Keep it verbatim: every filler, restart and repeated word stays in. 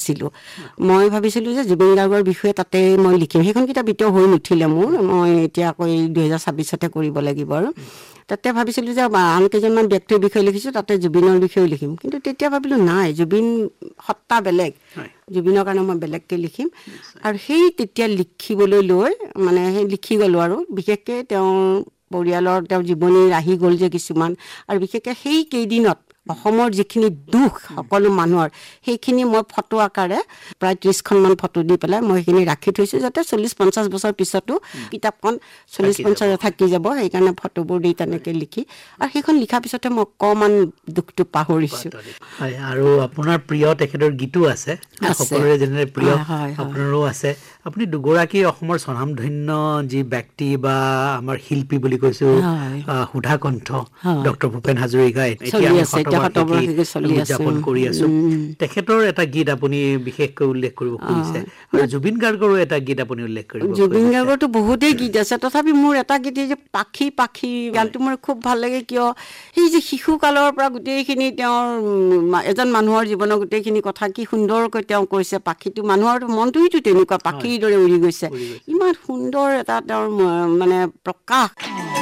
নাছিলোঁ মই ভাবিছিলোঁ যে জুবিন গাৰ্গৰ বিষয়ে তাতে মই লিখিম সেইখন কিতাপ এতিয়াও হৈ নুঠিলে মোৰ মই এতিয়া আকৌ দুহেজাৰ ছাব্বিছতে কৰিব লাগিব আৰু তাতে ভাবিছিলোঁ যে আন কেইজনমান ব্যক্তিৰ বিষয়ে লিখিছোঁ তাতে জুবিনৰ বিষয়েও লিখিম কিন্তু তেতিয়া ভাবিলোঁ নাই জুবিন সত্তা বেলেগ জুবিনৰ কাৰণে মই বেলেগকৈ লিখিম আৰু সেই তেতিয়া লিখিবলৈ লৈ মানে সেই লিখি গ'লোঁ আৰু বিশেষকৈ তেওঁৰ পৰিয়ালৰ তেওঁৰ জীৱনী ৰাহি গ'ল যে কিছুমান আৰু বিশেষকৈ সেই কেইদিনত অসমৰ যিখিনি দুখ সকলো মানুহৰ সেইখিনি মই ফটো আকাৰে প্ৰায় ত্ৰিছখনমান ফটো দি পেলাই মই সেইখিনি ৰাখি থৈছোঁ যাতে চল্লিছ পঞ্চাছ বছৰ পিছতো কিতাপখন চল্লিছ পঞ্চাছ থাকি যাব সেইকাৰণে ফটোবোৰ দি তেনেকৈ লিখি আৰু সেইখন লিখাৰ পিছতে মই অকণমান দুখটো পাহৰিছোঁ আৰু আপোনাৰ প্ৰিয় তেখেতৰ গীতো আছে সকলোৰে যেনেদৰে প্ৰিয় আপোনাৰো আছে আপুনি দুগৰাকী অসমৰ স্বনামধন্য যি ব্যক্তি বা আমাৰ শিল্পী বুলি কৈছোঁ সুধা কণ্ঠ ডক্টৰ ভূপেন হাজৰিকা এতিয়া উদযাপন কৰি আছোঁ তেখেতৰ এটা গীত আপুনি বিশেষকৈ উল্লেখ কৰিব খুজিছে আৰু জুবিন গাৰ্গৰো এটা গীত আপুনি উল্লেখ কৰিব জুবিন গাৰ্গৰতো বহুতেই গীত আছে তথাপি মোৰ এটা গীত যে পাখি পাখি গানটো মোৰ খুব ভাল লাগে কিয় সেই যে শিশুকালৰ পৰা গোটেইখিনি তেওঁৰ এজন মানুহৰ জীৱনৰ গোটেইখিনি কথা কি সুন্দৰকৈ তেওঁ কৈছে পাখিটো মানুহৰ মনটোতো তেনেকুৱা পাখিৰ দৰে উৰি গৈছে ইমান সুন্দৰ এটা তেওঁৰ মানে প্ৰকাশ